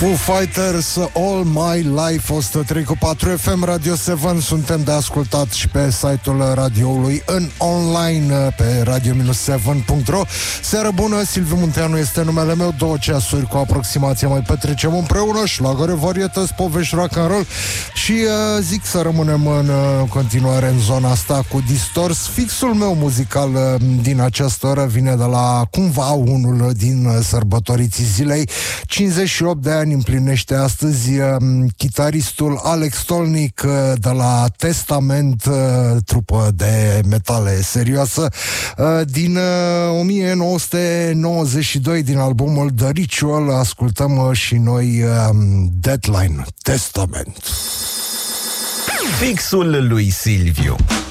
Foo Fighters, All My Life, 103.4 FM, Radio 7. Suntem de ascultat și pe site-ul radioului în online pe radio-7.ro. Seară bună, Silviu Munteanu este numele meu. 2 ceasuri cu aproximație mai petrecem împreună, șlagăre, varietăți, povești, rock and roll. Și zic să rămânem în continuare în zona asta cu Distors. Fixul meu muzical din această oră vine de la cumva unul din sărbătoriții zilei. 58 de ani împlinește astăzi chitaristul Alex Stolnic de la Testament, trupă de metale serioasă, din 1992, din albumul The Ritual. Ascultăm și noi Deadline, Testament. Fixul lui Silviu.